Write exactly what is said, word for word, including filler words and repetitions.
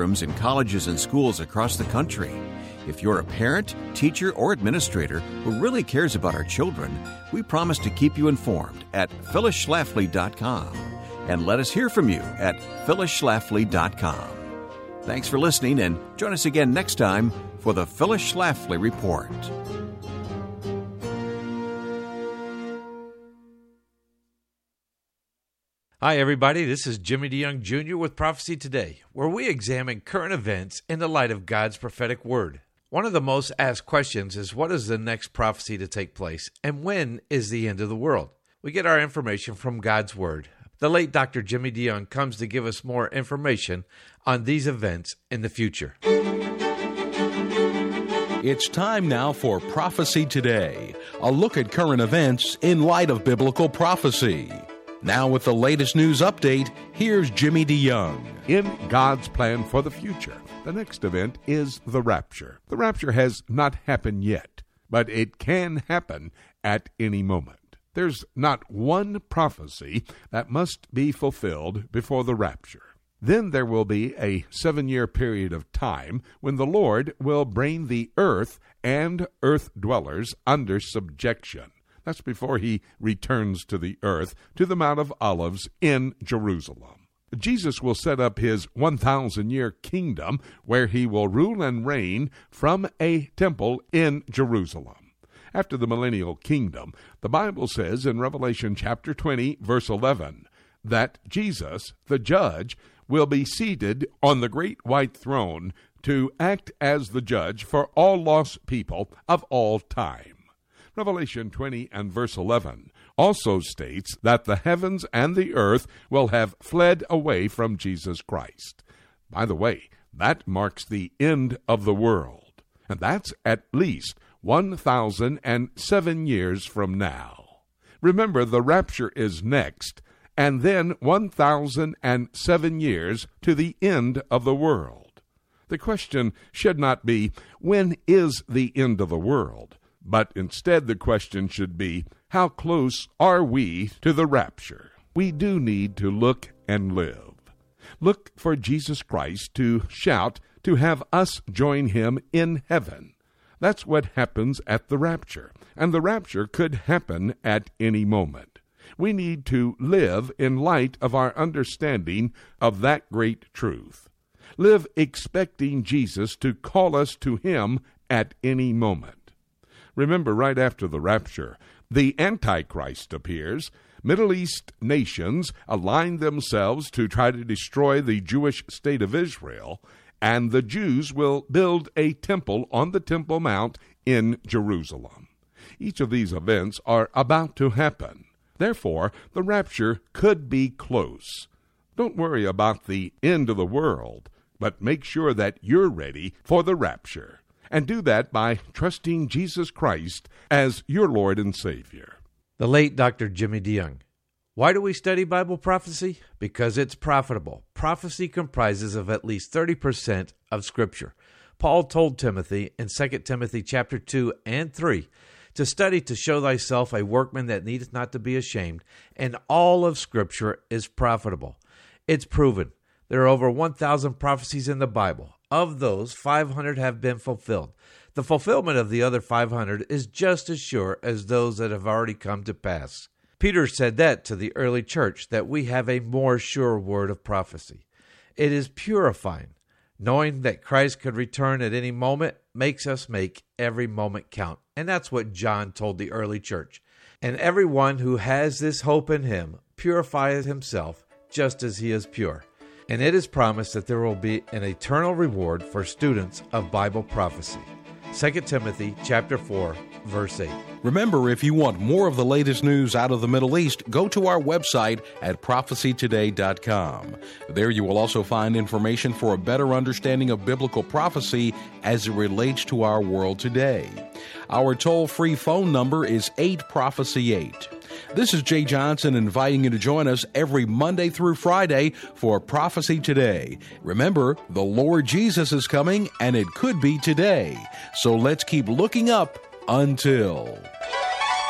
In colleges and schools across the country. If you're a parent, teacher, or administrator who really cares about our children, we promise to keep you informed at phyllis schlafly dot com. And let us hear from you at phyllis schlafly dot com. Thanks for listening, and join us again next time for the Phyllis Schlafly Report. Hi, everybody. This is Jimmy DeYoung Junior with Prophecy Today, where we examine current events in the light of God's prophetic word. One of the most asked questions is, what is the next prophecy to take place, and when is the end of the world? We get our information from God's word. The late Doctor Jimmy DeYoung comes to give us more information on these events in the future. It's time now for Prophecy Today, a look at current events in light of biblical prophecy. Now with the latest news update, here's Jimmy DeYoung. In God's plan for the future, the next event is the rapture. The rapture has not happened yet, but it can happen at any moment. There's not one prophecy that must be fulfilled before the rapture. Then there will be a seven-year period of time when the Lord will bring the earth and earth dwellers under subjection. That's before he returns to the earth, to the Mount of Olives in Jerusalem. Jesus will set up his one thousand year kingdom where he will rule and reign from a temple in Jerusalem. After the millennial kingdom, the Bible says in Revelation chapter twenty, verse eleven, that Jesus, the judge, will be seated on the great white throne to act as the judge for all lost people of all time. Revelation twenty and verse eleven also states that the heavens and the earth will have fled away from Jesus Christ. By the way, that marks the end of the world, and that's at least one thousand seven years from now. Remember, the rapture is next, and then one thousand seven years to the end of the world. The question should not be, when is the end of the world? But instead the question should be, how close are we to the rapture? We do need to look and live. Look for Jesus Christ to shout to have us join him in heaven. That's what happens at the rapture, and the rapture could happen at any moment. We need to live in light of our understanding of that great truth. Live expecting Jesus to call us to him at any moment. Remember, right after the rapture, the Antichrist appears. Middle East nations align themselves to try to destroy the Jewish state of Israel, and the Jews will build a temple on the Temple Mount in Jerusalem. Each of these events are about to happen. Therefore, the rapture could be close. Don't worry about the end of the world, but make sure that you're ready for the rapture. And do that by trusting Jesus Christ as your Lord and Savior. The late Doctor Jimmy DeYoung. Why do we study Bible prophecy? Because it's profitable. Prophecy comprises of at least thirty percent of Scripture. Paul told Timothy in Second Timothy chapter two and three, to study to show thyself a workman that needeth not to be ashamed, and all of Scripture is profitable. It's proven. There are over one thousand prophecies in the Bible. Of those, five hundred have been fulfilled. The fulfillment of the other five hundred is just as sure as those that have already come to pass. Peter said that to the early church, that we have a more sure word of prophecy. It is purifying. Knowing that Christ could return at any moment makes us make every moment count. And that's what John told the early church. And everyone who has this hope in him purifies himself just as he is pure. And it is promised that there will be an eternal reward for students of Bible prophecy. Second Timothy chapter four, verse eight. Remember, if you want more of the latest news out of the Middle East, go to our website at prophecy today dot com. There you will also find information for a better understanding of biblical prophecy as it relates to our world today. Our toll-free phone number is eight prophecy eight. This is Jay Johnson inviting you to join us every Monday through Friday for Prophecy Today. Remember, the Lord Jesus is coming, and it could be today. So let's keep looking up until...